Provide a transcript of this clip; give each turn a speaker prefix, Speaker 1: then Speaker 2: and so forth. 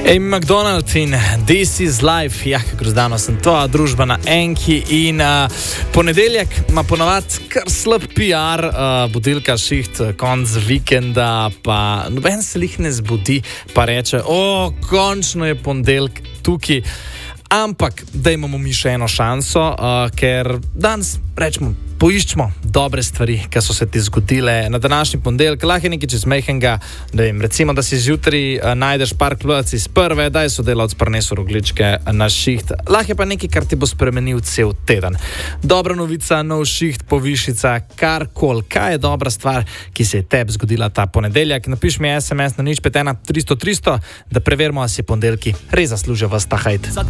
Speaker 1: Amy McDonald in This is Life, kako rozdano sem to, družba na Enki in ponedeljek ima ponavadi kar slab PR, budilka šiht, konc vikenda, pa noben se jih ne zbudi, pa reče, končno je ponedeljek tukaj, ampak da imamo mi še eno šanso, ker danes rečemo, poiščemo dobre stvari, ki so se ti zgodile na današnji ponedeljek, lahko je nekaj čez mehkega, recimo, da si zjutraj najdeš par klovac iz prve, da je sodelavc prinesel rogljičke na šiht, lahko je pa nekaj, kar ti bo spremenil cel teden. Dobra novica, nov šiht, povišica, karkoli, kaj je dobra stvar, ki se je tebi zgodila ta ponedeljek. Napiš mi SMS na 051 300 300, da preverimo, ali si ponedeljki res zaslužijo vas ta hajt.